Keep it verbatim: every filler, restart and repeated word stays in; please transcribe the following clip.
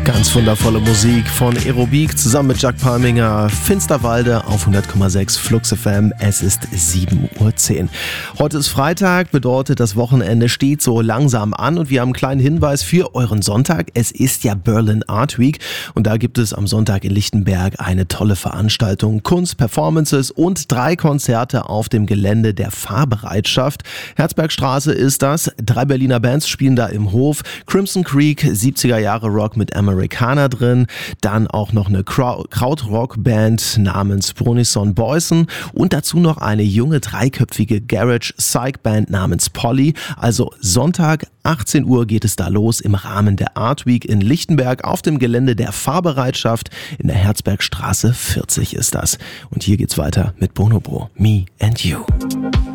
Ganz wundervolle Musik von Aerobic zusammen mit Jack Palminger, Finsterwalde auf hundert Komma sechs Flux F M. Es ist sieben Uhr zehn. Heute ist Freitag, bedeutet, das Wochenende steht so langsam an und wir haben einen kleinen Hinweis für euren Sonntag. Es ist ja Berlin Art Week und da gibt es am Sonntag in Lichtenberg eine tolle Veranstaltung, Kunst, Performances und drei Konzerte auf dem Gelände der Fahrbereitschaft. Herzbergstraße ist das. Drei Berliner Bands spielen da im Hof. Crimson Creek, siebziger Jahre Rock mit Amerikaner drin, dann auch noch eine Krautrock-Band namens Bronison Boyson und dazu noch eine junge dreiköpfige Garage-Psych-Band namens Polly. Also Sonntag, achtzehn Uhr geht es da los im Rahmen der Art Week in Lichtenberg auf dem Gelände der Fahrbereitschaft in der Herzbergstraße vierzig ist das. Und hier geht's weiter mit Bonobo, Me and You.